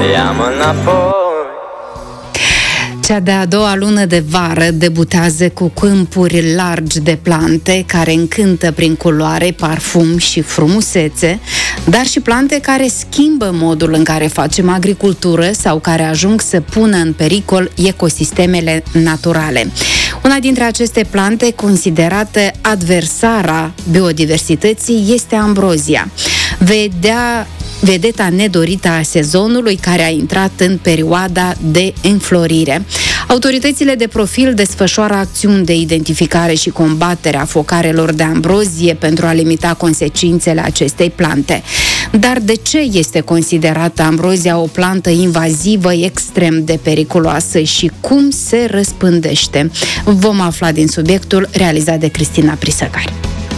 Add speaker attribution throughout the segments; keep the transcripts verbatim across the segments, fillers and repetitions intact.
Speaker 1: ia-mă înapoi.
Speaker 2: Cea de-a doua lună de vară debutează cu câmpuri largi de plante care încântă prin culoare, parfum și frumusețe, dar și plante care schimbă modul în care facem agricultură sau care ajung să pună în pericol ecosistemele naturale. Una dintre aceste plante, considerată adversara biodiversității, este ambrozia. Vedea vedeta nedorită a sezonului care a intrat în perioada de înflorire. Autoritățile de profil desfășoară acțiuni de identificare și combatere a focarelor de ambrozie pentru a limita consecințele acestei plante. Dar de ce este considerată ambrozia o plantă invazivă extrem de periculoasă și cum se răspândește? Vom afla din subiectul realizat de Cristina Prisăcari.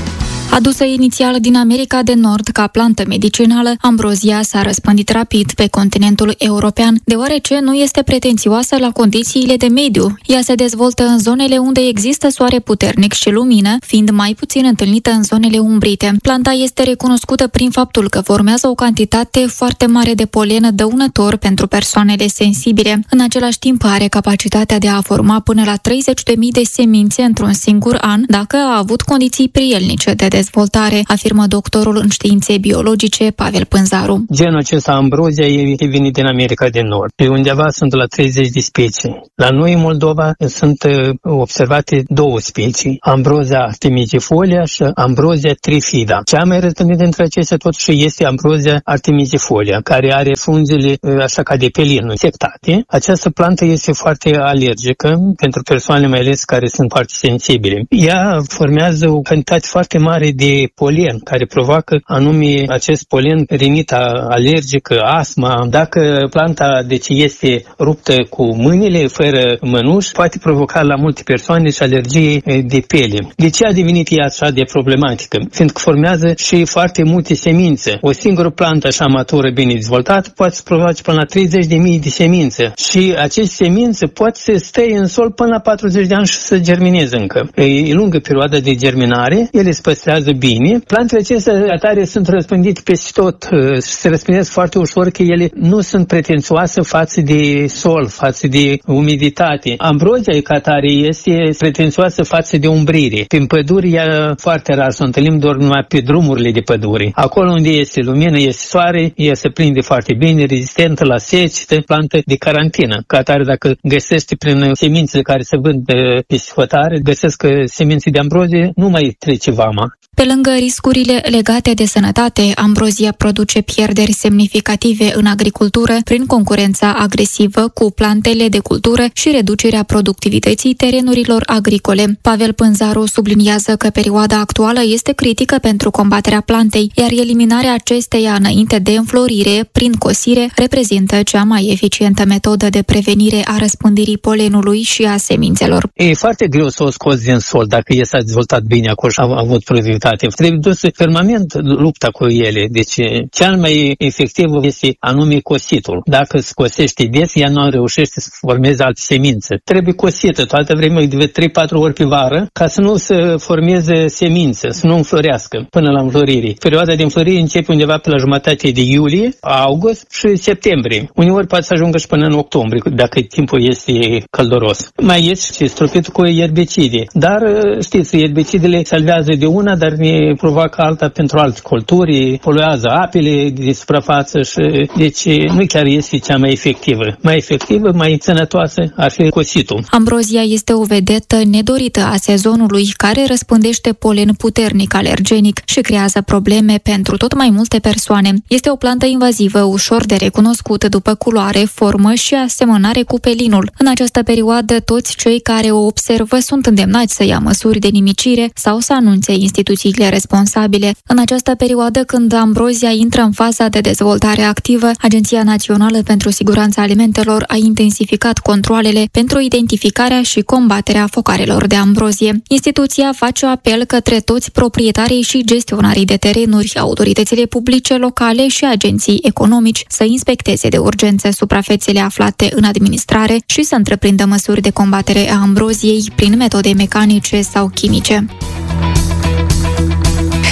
Speaker 3: Adusă inițial din America de Nord ca plantă medicinală, ambrozia s-a răspândit rapid pe continentul european, deoarece nu este pretențioasă la condițiile de mediu. Ea se dezvoltă în zonele unde există soare puternic și lumină, fiind mai puțin întâlnită în zonele umbrite. Planta este recunoscută prin faptul că formează o cantitate foarte mare de polen dăunător pentru persoanele sensibile. În același timp are capacitatea de a forma până la treizeci de mii de semințe într-un singur an, dacă a avut condiții prielnice de dezvoltare, afirmă doctorul în științe biologice Pavel Pânzaru.
Speaker 4: Genul acesta ambrozia e venit din America de Nord. Pe undeva sunt la treizeci de specii. La noi în Moldova sunt observate două specii, ambrozia artemizifolia și ambrozia trifida. Cea mai răspândită dintre acestea totuși este ambrozia artemizifolia, care are frunzele așa ca de pelin insectate. Această plantă este foarte alergică pentru persoanele mai ales care sunt foarte sensibile. Ea formează o cantitate foarte mare de polen, care provoacă anume acest polen, rinita alergică, astma. Dacă planta deci este ruptă cu mâinile, fără mănuși, poate provoca la multe persoane și alergie de piele. De ce a devenit ea așa de problematică? Fiindcă formează și foarte multe semințe. O singură plantă așa matură, bine dezvoltată, poate să provoace până la treizeci de mii de semințe. Și aceste semințe pot să stea în sol până la patruzeci de ani și să germineze încă. E lungă perioada de germinare, ele se păstrează bine. Plantele acestea atare sunt răspândite peste tot și se răspândesc foarte ușor că ele nu sunt pretențioase față de sol, față de umiditate. Ambrozia ca atare este pretențioasă față de umbrire. Prin păduri e foarte rar să o întâlnim doar numai pe drumurile de păduri. Acolo unde este lumină, este soare, ea se prinde foarte bine, rezistentă la secetă, plantă de carantină. Ca atare dacă găsește prin semințele care se vând pe hotare, găsesc semințe de ambrozie, nu mai trece vama.
Speaker 3: Pe lângă riscurile legate de sănătate, ambrozia produce pierderi semnificative în agricultură prin concurența agresivă cu plantele de cultură și reducerea productivității terenurilor agricole. Pavel Pânzaru subliniază că perioada actuală este critică pentru combaterea plantei, iar eliminarea acesteia înainte de înflorire, prin cosire, reprezintă cea mai eficientă metodă de prevenire a răspândirii polenului și a semințelor.
Speaker 4: E foarte greu să o scoți din sol dacă e s-a dezvoltat bine acolo și a avut productivitate. Trebuie dus permanent lupta cu ele. Deci cel mai efectiv este anume cositul. Dacă se cosește des, ea nu reușește să formeze alte semințe. Trebuie cosită toată vremea de trei patru ori pe vară ca să nu se formeze semințe, să nu înflorească până la înflorire. Perioada de înflorire începe undeva pe la jumătate de iulie, august și septembrie. Uneori poate să ajungă și până în octombrie, dacă timpul este călduros. Mai este și stropitul cu erbicide. Dar știți, erbicidele salvează de una, dar ne provoacă alta pentru alte culturi, poluează apele de suprafață și deci nu chiar este cea mai efectivă. Mai efectivă, mai sănătoasă ar fi cositul.
Speaker 3: Ambrozia este o vedetă nedorită a sezonului care răspândește polen puternic alergenic și creează probleme pentru tot mai multe persoane. Este o plantă invazivă ușor de recunoscut după culoare, formă și asemănare cu pelinul. În această perioadă, toți cei care o observă sunt îndemnați să ia măsuri de nimicire sau să anunțe instituțiile responsabile. În această perioadă, când ambrozia intră în faza de dezvoltare activă, Agenția Națională pentru Siguranța Alimentelor a intensificat controalele pentru identificarea și combaterea focarelor de ambrozie. Instituția face apel către toți proprietarii și gestionarii de terenuri, autoritățile publice locale și agenții economici să inspecteze de urgență suprafețele aflate în administrare și să întreprindă măsuri de combatere a ambroziei prin metode mecanice sau chimice.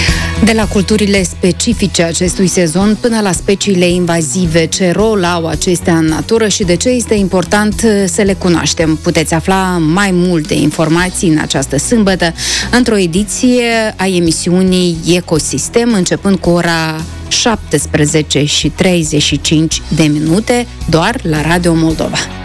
Speaker 2: De la culturile specifice acestui sezon până la speciile invazive, ce rol au acestea în natură și de ce este important să le cunoaștem. Puteți afla mai multe informații în această sâmbătă într-o ediție a emisiunii Ecosistem, începând cu ora șaptesprezece și treizeci și cinci de minute, doar la Radio Moldova.